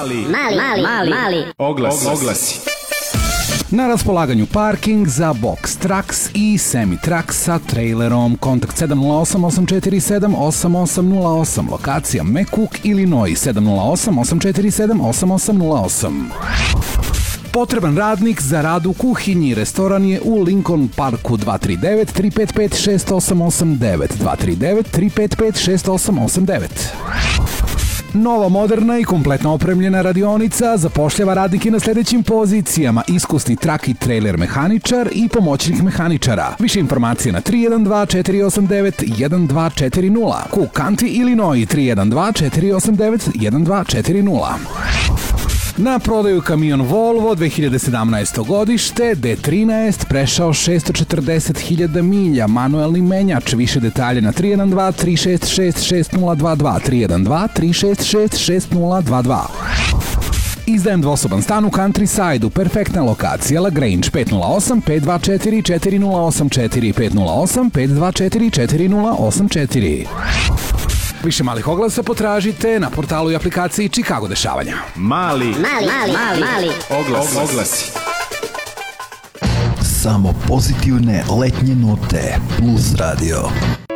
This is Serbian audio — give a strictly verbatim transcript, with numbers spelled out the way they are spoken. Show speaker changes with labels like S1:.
S1: Mali, mali, mali, mali, mali. Oglasi. Oglasi.
S2: Na raspolaganju parking za Box Trucks i Semi Trucks sa trailerom. Kontakt sedam nula osam osam četiri sedam osam osam nula osam. Lokacija McCook, Illinois sedam nula osam osam četiri sedam osam osam nula osam. Potreban radnik za rad u kuhinji. Restoran je u Lincoln Parku. Dva tri devet tri pet pet šest osam osam devet. Dva tri devet tri pet pet šest osam osam devet. Nova, moderna i kompletno opremljena radionica zapošljava radnike na sljedećim pozicijama: iskusni trak i trailer mehaničar i pomoćnik mehaničara. Više informacije na tri jedan dva četiri osam devet jedan dva četiri nula. Cook County, Illinois tri jedan dva četiri osam devet jedan dva četiri nula. Na prodaju kamion Volvo dve hiljade sedamnaesto godište, D trinaest, prešao šesto četrdeset hiljada milja, manuelni menjač. Više detalje na tri jedan dva tri šest šest šest nula dva dva, tri jedan dva tri šest šest šest nula dva dva. Izdajem dvosoban stan u Countryside-u, perfektna lokacija, LaGrange, pet nula osam pet dva četiri četiri nula osam četiri, pet nula osam pet dva četiri četiri nula osam četiri. Više malih oglasa potražite na portalu i aplikaciji Chicago dešavanja.
S1: Mali, mali, mali, mali, mali. Oglasi. Oglasi.
S3: Samo pozitivne letnje note. Plus Radio.